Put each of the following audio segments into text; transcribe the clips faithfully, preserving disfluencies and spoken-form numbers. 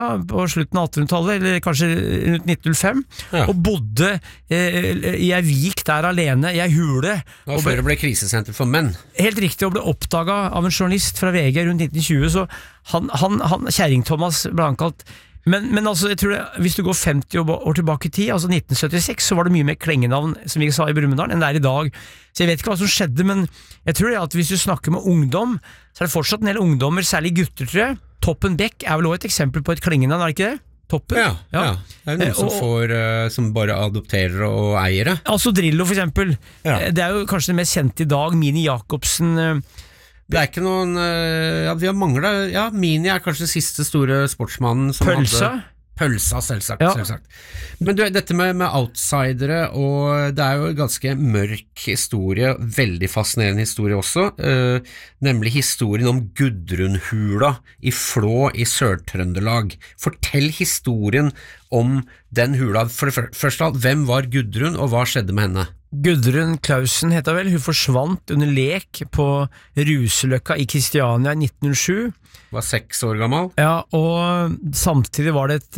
på slutten av attenhundretallet, eller kanskje rundt nitten null fem, ja. Og bodde eh, i ei vik der alene, i ei hule. Og før det ble krisesenter for menn. Helt riktig, og ble oppdaget av en journalist fra V G rundt nitten tjue, så han, han, han Kjæring-Thomas ble ankalt. Men, men altså, jeg tror det, hvis du går femti år tilbake i tid, altså nitten syttiseks, så var det mye mer klengenavn, som vi sa i Brumunddal, enn det er i dag. Så jeg vet ikke hva som skjedde, men jeg tror det at hvis du snakker med ungdom, så er det fortsatt en del ungdommer, særlig gutter, tror jeg. Toppen Beck er vel også et eksempel på et klengenavn, er det ikke det? Toppen? Ja, ja. ja. Det er noen som, får, uh, som bare adopterer og eier det. Altså Drillo for eksempel. Ja. Det er jo kanskje det mest kjente i dag, Mini Jacobsen. Uh, det er ikke noen uh, ja, vi har manglet, ja, Mini er kanskje den siste store sportsmannen som Pølsa? Hadde Pølsa, selvsagt, ja. selvsagt. Men du, dette med, med outsidere, og det er jo en ganske mørk historie, veldig fascinerende historie også, uh, nemlig historien om Gudrunhula i Flå i Sør-Trøndelag. Fortell historien om den hula. For det første, hvem var Gudrun, og hva skjedde med henne? Gudrun Klausen heter vel, hun forsvant under lek på Ruseløkka i Kristiania i nitten null sju. Var seks år gammel. Ja, og samtidig var det et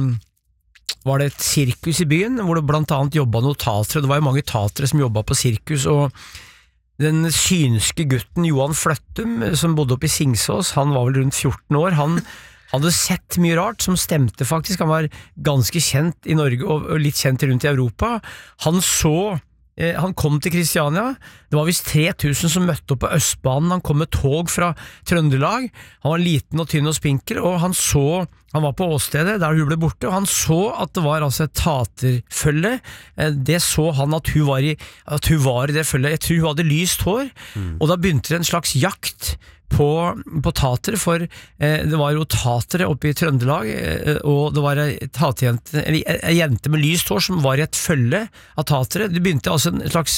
var det et sirkus i byen, hvor det blant annet jobbet noen tatere. Det var jo mange tatere som jobbet på sirkus, og den synske gutten Johan Fløttum, som bodde oppe i Singsås, han var vel rundt fjorten år, han hadde sett mye rart som stemte faktisk. Han var ganske kjent i Norge og litt kjent rundt i Europa. Han så Han kom til Kristiania. Det var vist tre tusen som møtte opp på Østbanen. Han kom med tog fra Trøndelag. Han var liten og tynn og spinkel, og han så han var på åstedet der hun ble borte, og han så at det var altså et taterfølge. Det så han at hun var i, at hun var i det følget. Jeg tror hun hadde lyst hår, mm. og da begynte det en slags jakt på, på tatere, for eh, det var jo tatere oppe i Trøndelag, eh, og det var en tatejente, eller en jente med lyst hår som var i et følge av tatere. Det begynte altså en slags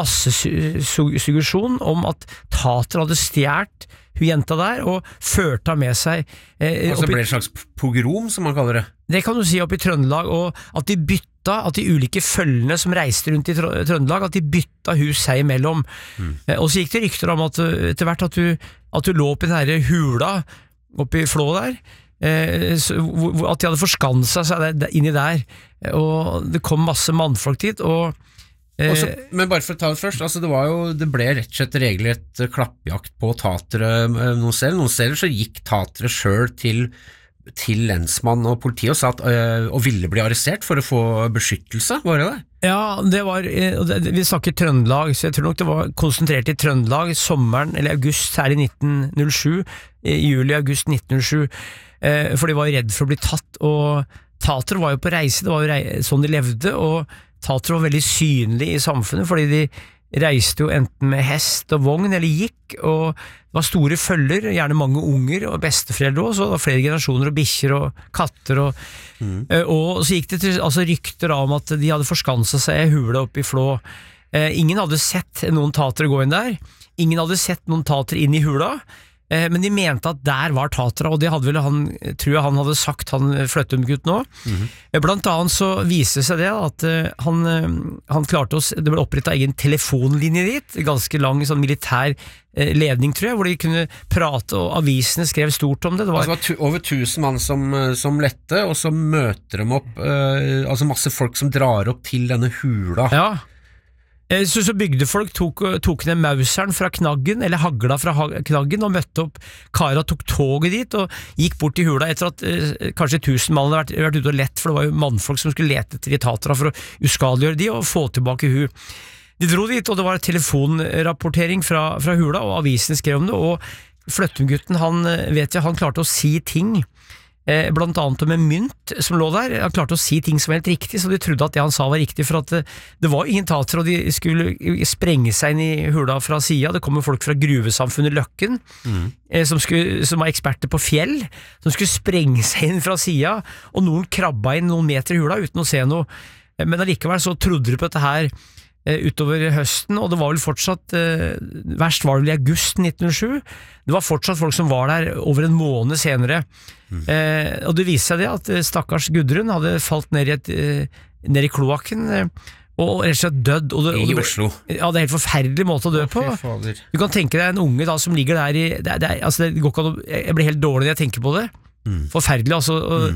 massesuggesjon om at tatere hadde stjert hun jenta der, og førte med seg eh, altså ble det en slags pogrom, som man kaller det? Det kan du si oppe i Trøndelag, og at de bytta, at de ulike følgene som reiste rundt i Trøndelag, at de bytta hus seg imellom. Mm. Eh, og så gikk det rykter om at etter hvert at du, at du lå oppi den her hula oppi Flå der, eh, så, at de hadde forskansa seg inni der, og det kom masse mannfolk dit, og Også, men bare for å ta det først, altså det, var jo, det ble rett og slett regelrett klappjakt på tatere noen steder. Noen steder så gikk tatere selv til, til lensmann og politi og, satt, øh, og ville bli arrestert for å få beskyttelse, var det det? Ja, det var, vi snakker Trøndelag, så jeg tror nok det var konsentrert i Trøndelag sommeren, eller august her i nitten null sju, i juli-august nitten null sju, for de var redd for å bli tatt, og tatere var jo på reise, det var jo rei- sånn de levde, og tatere var veldig synlig i samfunnet, fordi de reiste jo enten med hest og vogn eller gikk, og det var store følger, gjerne mange unger og besteforeldre også, så det var flere generasjoner og bikkjer og katter og, mm. og så gikk det til, altså rykter om at de hadde forskanset seg i hule oppe i Flå. Eh, ingen hadde sett noen tatere gå inn der, ingen hadde sett noen tatere inn i hula, men de mente at der var tatera, og det hadde vel han, tror jeg han hadde sagt, han Fløttum-gutten også. Mm-hmm. Blant annet så viste det seg det at han, han klarte oss, det ble opprettet egen telefonlinje dit, ganske lang sånn militær ledning, tror jeg, hvor de kunne prate, og avisene skrev stort om det. Det var, altså, det var over tusen mann som, som lette, og så møter de opp, uh, altså masse folk som drar opp til denne hula. Ja. Så, så bygdefolk tok, tok ned mauseren fra knaggen, eller hagla fra knaggen, og møtte opp Kara, tok toget dit og gikk bort til hula etter at eh, kanskje tusen mann hadde vært, vært ute og lett, for det var jo mannfolk som skulle lete etter tatera for å uskadeliggjøre de og få tilbake hu. De dro dit, og det var telefonrapportering fra, fra hula, og avisene skrev om det, og Fløttum-gutten, han vet jeg, han klarte å si ting, Eh, blant annet om en mynt som lå der. Han klarte å si ting som var helt riktig, så de trodde at det han sa var riktig, for at det, det var ingen tater, og de skulle sprenge seg inn i hula fra siden. Det kom jo folk fra gruvesamfunnet Løkken, mm. eh, som, skulle, som var eksperter på fjell, som skulle sprenge seg inn fra siden, og noen krabba inn noen meter i hula uten å se noe. Eh, men allikevel så trodde de på dette her utover høsten, og det var vel fortsatt eh, verst var det vel i august nitten null sju. Det var fortsatt folk som var der over en måned senere, mm. eh, og det viste seg det at stakkars Gudrun hadde falt ned i, et, eh, ned i kloakken eh, og rett og slett dødd, og det, i og det, Oslo. Ja, det er helt forferdelig måte å dø på. Du kan tenke deg en unge da som ligger der i det, det, altså det går ikke an å, jeg blir helt dårlig når jeg tenker på det. Forferdelig, altså. Og